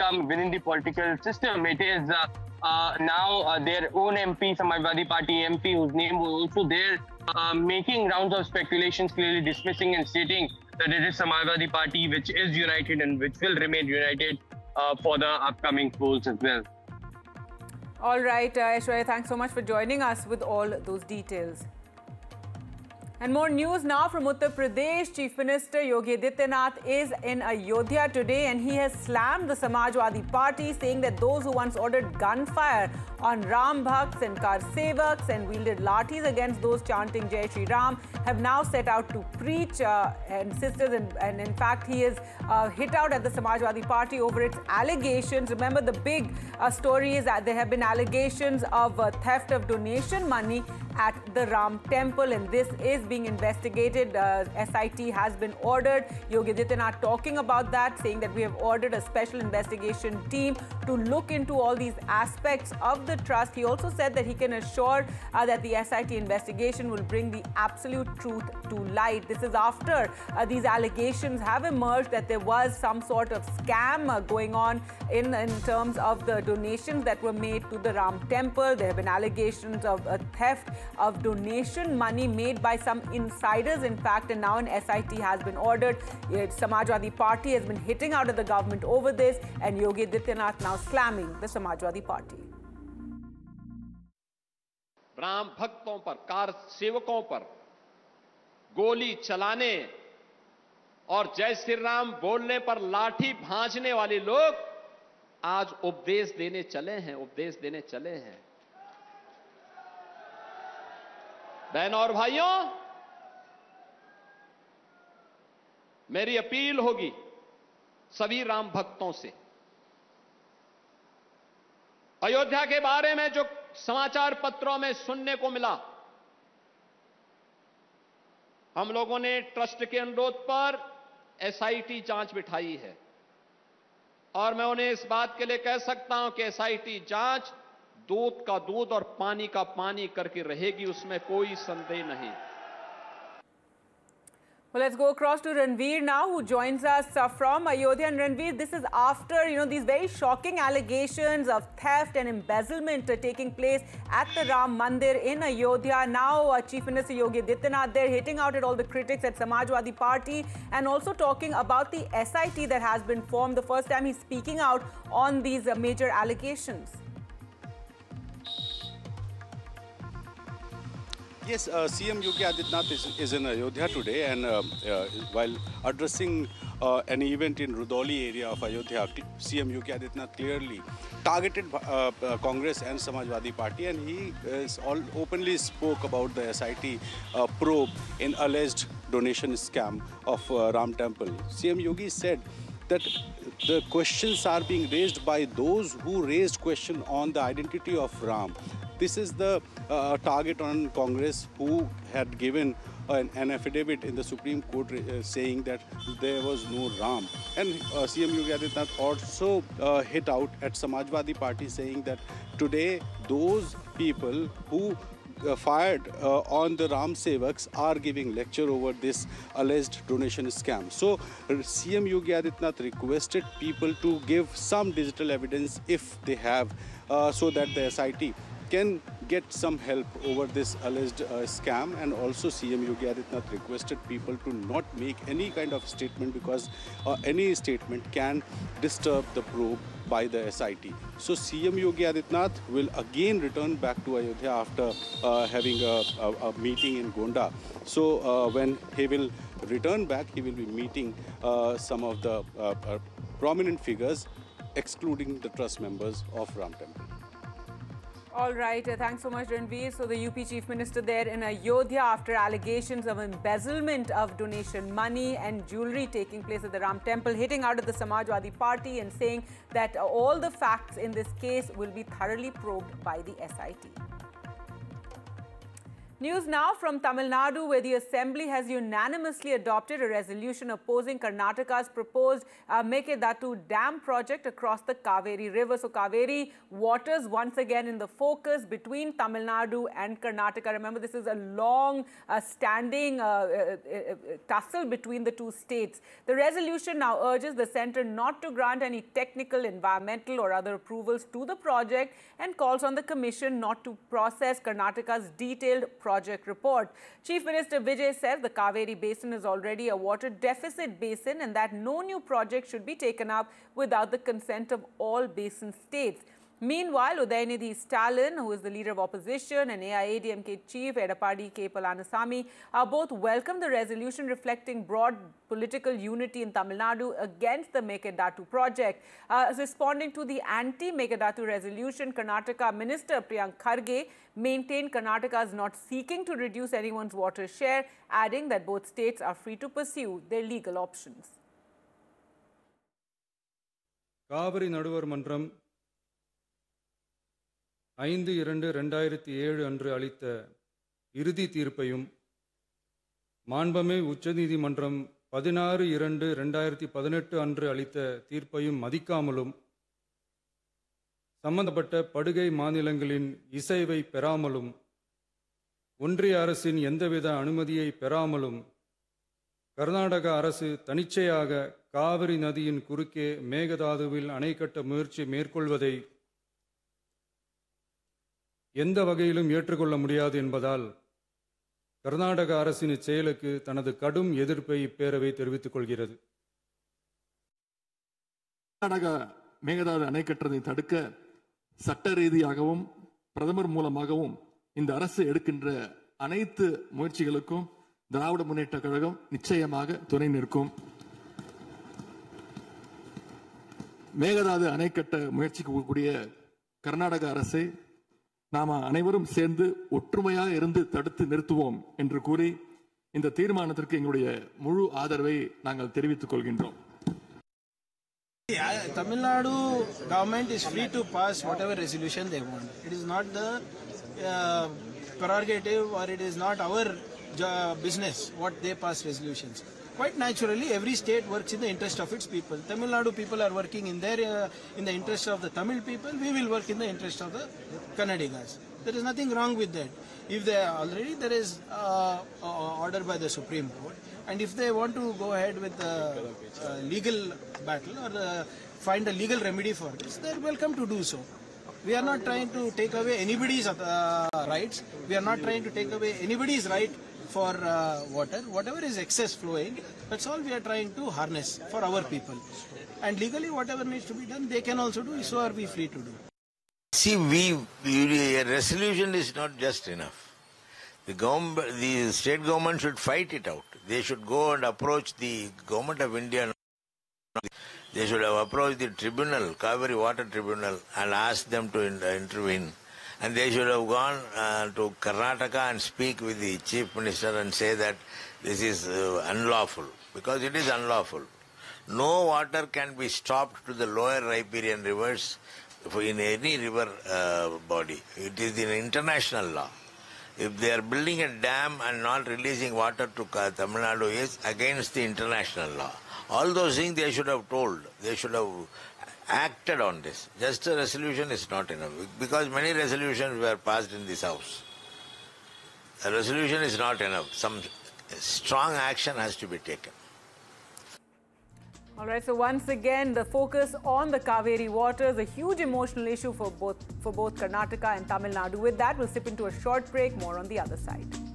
become within the political system. It is now their own MP, Samajwadi Party MP, whose name was also there, making rounds of speculations, clearly dismissing and stating that it is Samajwadi Party which is united and which will remain united for the upcoming polls as well. All right, Aishwarya, thanks so much for joining us with all those details. And more news now from Uttar Pradesh. Chief Minister Yogi Adityanath is in Ayodhya today, and he has slammed the Samajwadi Party, saying that those who once ordered gunfire on Ram Bhakts and Kar Sevaks and wielded lathis against those chanting Jai Shri Ram have now set out to preach and sisters. And in fact, he is hit out at the Samajwadi Party over its allegations. Remember, the big story is that there have been allegations of theft of donation money at the Ram temple, and this is being investigated. SIT has been ordered. Yogi Adityanath talking about that, saying that we have ordered a special investigation team to look into all these aspects of the trust. He also said that he can assure that the SIT investigation will bring the absolute truth to light. This is after these allegations have emerged that there was some sort of scam going on in terms of the donations that were made to the Ram temple. There have been allegations of theft of donation money made by some insiders, in fact, and now an SIT has been ordered. Samajwadi Party has been hitting out at the government over this, and Yogi Adityanath now slamming the Samajwadi Party. Ram भक्तों पर, car सेवकों पर गोली चलाने और जय श्री राम बोलने पर लाठी भांजने वाले लोग आज उपदेश देने चले हैं। बहनों और भाइयों, मेरी अपील होगी सभी राम भक्तों से, अयोध्या के बारे में जो समाचार पत्रों में सुनने को मिला, हम लोगों ने ट्रस्ट के अनुरोध पर SIT जांच बिठाई है, और मैं उन्हें इस बात के लिए कह सकता हूं कि SIT जांच दूध का दूध और पानी का पानी करके रहेगी, उसमें कोई संदेह नहीं। Well, let's go across to Ranveer now, who joins us from Ayodhya. And Ranveer, this is after, these very shocking allegations of theft and embezzlement taking place at the Ram Mandir in Ayodhya. Now, Chief Minister Yogi Adityanath, they're hitting out at all the critics at Samajwadi Party and also talking about the SIT that has been formed. The first time he's speaking out on these major allegations. Yes, CM Yogi Adityanath is in Ayodhya today, and while addressing an event in Rudoli area of Ayodhya, CM Yogi Adityanath clearly targeted Congress and Samajwadi Party, and he openly spoke about the SIT probe in alleged donation scam of Ram Temple. CM Yogi said that the questions are being raised by those who raised question on the identity of Ram. This is the target on Congress, who had given an affidavit in the Supreme Court saying that there was no Ram. And CM Yogi Adityanath also hit out at Samajwadi Party, saying that today those people who fired on the Ram Sevaks are giving lecture over this alleged donation scam. So CM Yogi Adityanath requested people to give some digital evidence if they have, so that the SIT can get some help over this alleged scam. And also CM Yogi Adityanath requested people to not make any kind of statement, because any statement can disturb the probe by the SIT. So CM Yogi Adityanath will again return back to Ayodhya after having a meeting in Gonda. So when he will return back, he will be meeting some of the prominent figures, excluding the trust members of Ram Temple. All right, thanks so much, Ranveer. So the UP Chief Minister there in Ayodhya after allegations of embezzlement of donation money and jewelry taking place at the Ram Temple, hitting out at the Samajwadi Party and saying that all the facts in this case will be thoroughly probed by the SIT. News now from Tamil Nadu, where the Assembly has unanimously adopted a resolution opposing Karnataka's proposed Mekedatu Dam project across the Kaveri River. So Kaveri waters once again in the focus between Tamil Nadu and Karnataka. Remember, this is a long standing tussle between the two states. The resolution now urges the centre not to grant any technical, environmental or other approvals to the project and calls on the Commission not to process Karnataka's detailed project report. Chief Minister Vijay says the Kaveri Basin is already a water deficit basin and that no new project should be taken up without the consent of all basin states. Meanwhile, Udayanidhi Stalin, who is the leader of opposition, and AIADMK chief Edappadi K. Palanisamy both welcomed the resolution reflecting broad political unity in Tamil Nadu against the Mekedatu project. Responding to the anti-Mekedatu resolution, Karnataka Minister Priyank Kharge maintained Karnataka is not seeking to reduce anyone's water share, adding that both states are free to pursue their legal options. Kaveri Naduvar Mantram 5/2/2007 அன்று அளித்த இறுதி தீர்ப்பையும் மாண்புமிகு உச்சநீதிமன்றம் 16/2/2018 அன்று அளித்த தீர்ப்பையும் மதிக்காமலும் சம்பந்தப்பட்ட படுகை மாநிலங்களின் இசைவை பெறாமலும் ஒன்றிய அரசின் எந்தவித அனுமதியை பெறாமலும் கர்நாடக அரசு தனிச்சையாக காவிரி நதியின் குறுக்கே மேகதாதுவில் அணை கட்ட முயற்சி மேற்கொள்வதை எந்த வகையிலும் ஏற்றுக்கொள்ள முடியாது என்பதால் கர்நாடக அரசின் செயலுக்கு தனது கடும் எதிர்ப்பை இப்பேரவை தெரிவித்துக் கொள்கிறது. கர்நாடக மேகதாது அணை கட்டுவதை தடுக்க சட்ட ரீதியாகவும் பிரதமர் மூலமாகவும் இந்த அரசு எடுக்கின்ற அனைத்து முயற்சிகளுக்கும் திராவிட முன்னேற்ற கழகம் நிச்சயமாக துணை நிற்கும். மேகதாது அணை கட்ட முயற்சிக்கக்கூடிய கர்நாடக அரசை நாம அனைவரும் சேர்ந்து ஒற்றுமையாக இருந்து தடுத்து நிறுத்துவோம் என்று கூறி இந்த தீர்மானத்திற்கு எங்களுடைய முழு ஆதரவை நாங்கள் தெரிவித்துக் கொள்கின்றோம். Tamil Nadu government is free to pass whatever resolution they want. It is not the prerogative or it is not our business what they pass resolutions. Quite naturally, every state works in the interest of its people. Tamil Nadu people are working in their in the interest of the Tamil people. We will work in the interest of the Kannadigas. There is nothing wrong with that. If they already there is order by the Supreme Court, and if they want to go ahead with the legal battle or find a legal remedy for this, they are welcome to do so. We are not trying to take away anybody's rights. We are not trying to take away anybody's right for water. Whatever is excess flowing, that's all we are trying to harness for our people. And legally, whatever needs to be done, they can also do. So are we free to do. See, a resolution is not just enough. The state government should fight it out. They should go and approach the government of India. They should have approached the tribunal, Kaveri Water Tribunal, and asked them to intervene. And they should have gone to Karnataka and speak with the Chief Minister and say that this is unlawful, because it is unlawful. No water can be stopped to the lower riparian rivers in any river body. It is in international law. If they are building a dam and not releasing water to Tamil Nadu is against the international law. All those things they should have told. They should have acted on this. Just a resolution is not enough, because many resolutions were passed in this house. A resolution is not enough. Some strong action has to be taken. All right, so once again, the focus on the Kaveri waters, a huge emotional issue for both Karnataka and Tamil Nadu. With that, we'll slip into a short break. More on the other side.